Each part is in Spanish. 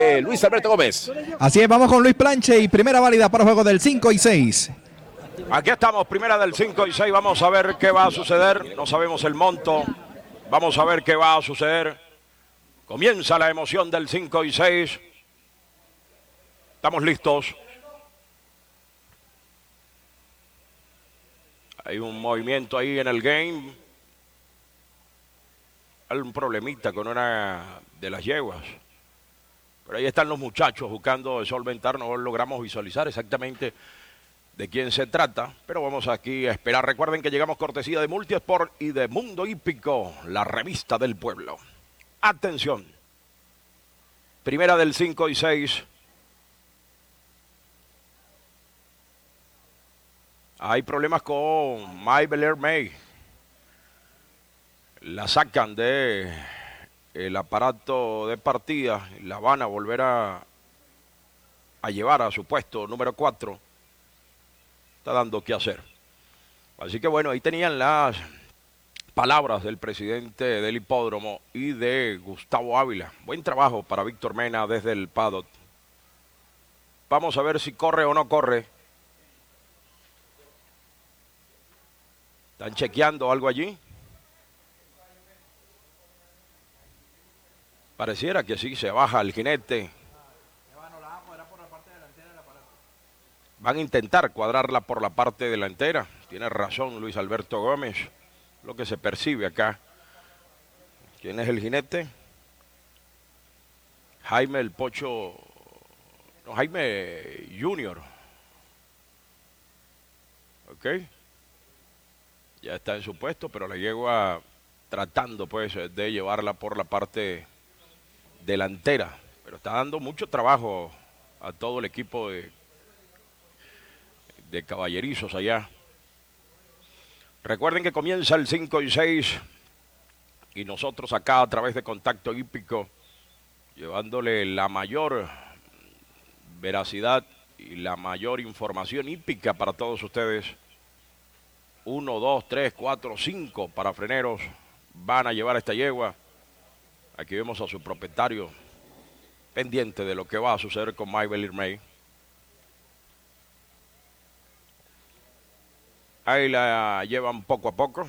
Luis Alberto Gómez. Así es, vamos con Luis Planche y primera válida para juego del 5 y 6. Aquí estamos, primera del 5 y 6. Vamos a ver qué va a suceder. No sabemos el monto. Vamos a ver qué va a suceder. Comienza la emoción del 5 y 6. Estamos listos. Hay un movimiento ahí en el game. Hay un problemita con una de las yeguas. Pero ahí están los muchachos buscando solventar. No logramos visualizar exactamente de quién se trata, pero vamos aquí a esperar. Recuerden que llegamos cortesía de Multisport y de Mundo Hípico, la revista del pueblo. Atención. Primera del 5 y 6. Hay problemas con My Bel May. La sacan de el aparato de partida y la van a volver a llevar a su puesto número 4. Está dando qué hacer. Así que bueno, ahí tenían las palabras del presidente del hipódromo y de Gustavo Ávila. Buen trabajo para Víctor Mena desde el paddock. Vamos a ver si corre o no corre. ¿Están chequeando algo allí? Pareciera que sí, se baja el jinete. Van a intentar cuadrarla por la parte delantera. Tiene razón Luis Alberto Gómez. Lo que se percibe acá. ¿Quién es el jinete? Jaime el Pocho. No, Jaime Junior. Ok. Ya está en su puesto, pero la yegua tratando pues de llevarla por la parte delantera. Pero está dando mucho trabajo a todo el equipo de caballerizos allá. Recuerden que comienza el 5 y 6 y nosotros acá a través de Contacto Hípico llevándole la mayor veracidad y la mayor información hípica para todos ustedes. 1, 2, 3, 4, 5 parafreneros van a llevar esta yegua. Aquí vemos a su propietario pendiente de lo que va a suceder con My Bel May. Ahí la llevan poco a poco.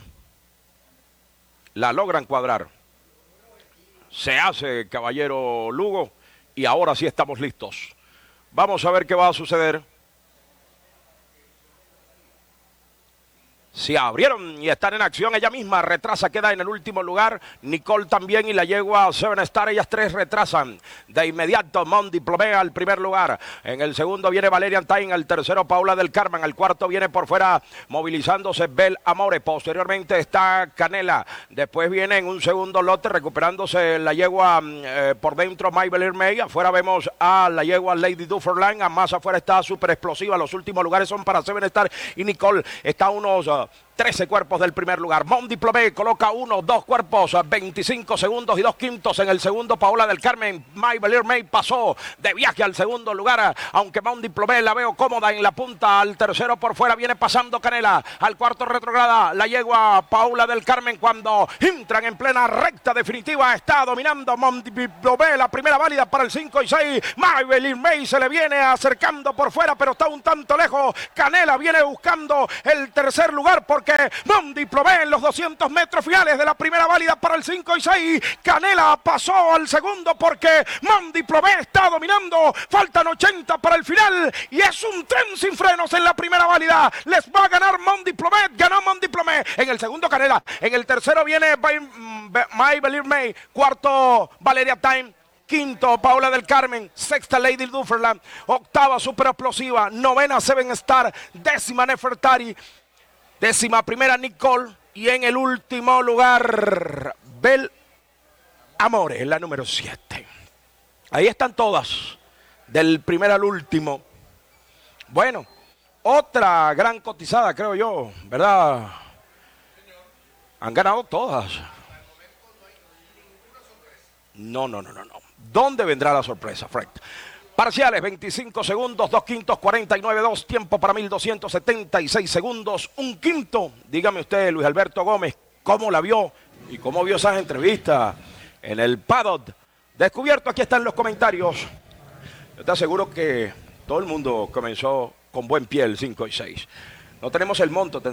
La logran cuadrar. Se hace Caballero Lugo y ahora sí estamos listos. Vamos a ver qué va a suceder. Se abrieron y están en acción. Ella misma retrasa, queda en el último lugar. Nicole también y la yegua Seven Star. Ellas tres retrasan. De inmediato Mon Diplomé al primer lugar. En el segundo viene Valerian Time. Al tercero Paula del Carmen. Al cuarto viene por fuera movilizándose Bel Amore. Posteriormente está Canela. Después viene en un segundo lote recuperándose la yegua por dentro My Bel May. Afuera vemos a la yegua Lady Dufferland. A más afuera está Super Explosiva. Los últimos lugares son para Seven Star y Nicole. Está unos 13 cuerpos del primer lugar. Mon Diplomé coloca 1, 2 cuerpos, 25 segundos y 2 quintos en el segundo. Paola del Carmen, My Bel May pasó de viaje al segundo lugar, aunque Mon Diplomé la veo cómoda en la punta. Al tercero por fuera viene pasando Canela. Al cuarto retrograda la yegua Paola del Carmen. Cuando entran en plena recta definitiva está dominando Mon Diplomé, la primera válida para el 5 y 6. My Bel May se le viene acercando por fuera, pero está un tanto lejos. Canela viene buscando el tercer lugar porque Mon Diplomé en los 200 metros finales de la primera válida para el 5 y 6. Canela pasó al segundo porque Mon Diplomé está dominando. Faltan 80 para el final y es un tren sin frenos en la primera válida. Les va a ganar Mon Diplomé. Ganó Mon Diplomé. En el segundo Canela. En el tercero viene My Bel May. Cuarto Valeria Time. Quinto, Paula del Carmen. Sexta, Lady Dufferland. Octava, Super Explosiva. Novena, Seven Star. Décima, Nefertari. Décima primera, Nicole. Y en el último lugar, Bel Amore, la número 7. Ahí están todas, del primer al último. Bueno, otra gran cotizada, creo yo, ¿verdad? Han ganado todas. No. ¿Dónde vendrá la sorpresa, Fred? Parciales, 25 segundos, 2 quintos, 49-2, tiempo para 1276 segundos, 1 quinto. Dígame usted, Luis Alberto Gómez, ¿cómo la vio y cómo vio esas entrevistas en el paddock? Descubierto, aquí están los comentarios Yo te aseguro que todo el mundo comenzó con buen pie el 5 y 6. No tenemos el monto,